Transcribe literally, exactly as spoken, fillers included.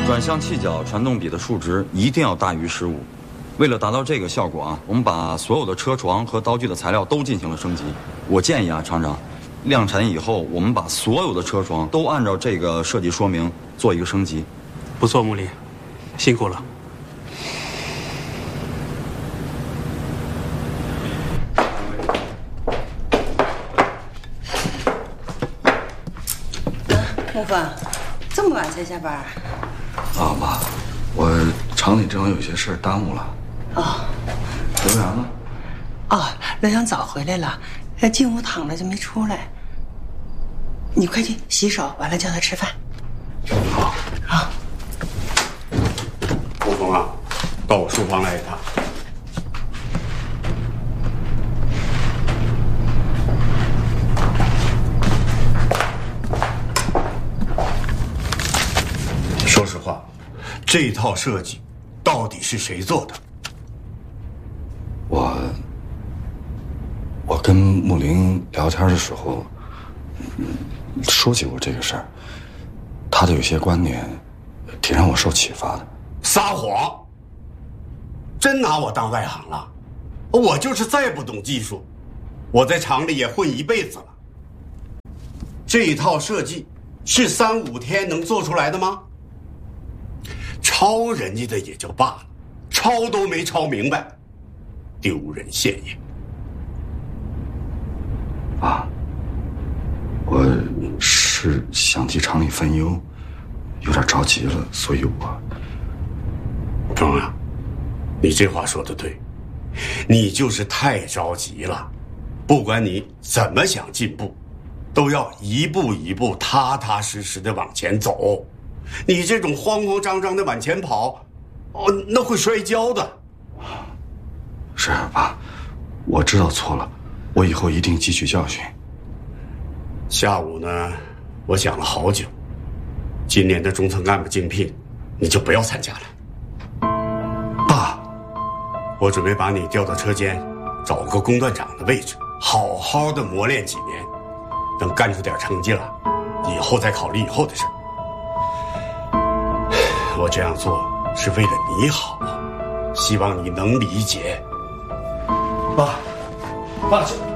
转向气角传动比的数值一定要大于十五。为了达到这个效果啊，我们把所有的车床和刀具的材料都进行了升级。我建议啊，厂长，量产以后我们把所有的车床都按照这个设计说明做一个升级。 不错，木林，辛苦了。 木峰，这么晚才下班？ 啊，妈，我厂里正好有些事耽误了。 哦， 刘洋呢？ 哦，刘洋早回来了，进屋躺着就没出来。你快去洗手，完了叫他吃饭。 好。 好。 木峰啊，到我书房来一趟。说实话，这套设计到底是谁做的？ 我我跟木林聊天的时候说起过这个事儿，他的有些观点挺让我受启发的。 撒谎！真拿我当外行了？我就是再不懂技术，我在厂里也混一辈子了。这一套设计是三五天能做出来的吗？抄人家的也就罢了，抄都没抄明白，丢人现眼。 啊，我是想替厂里分忧，有点着急了，所以我…… 鹏啊，你这话说得对，你就是太着急了。不管你怎么想进步，都要一步一步踏踏实实的往前走。你这种慌慌张张的往前跑，哦，那会摔跤的。 是啊，爸，我知道错了，我以后一定汲取教训。 下午呢，我想了好久，今年的中层干部竞聘，你就不要参加了。 爸， 我准备把你调到车间，找个工段长的位置，好好的磨练几年，等干出点成绩了，以后再考虑以后的事。我这样做是为了你好，希望你能理解。 爸，爸这。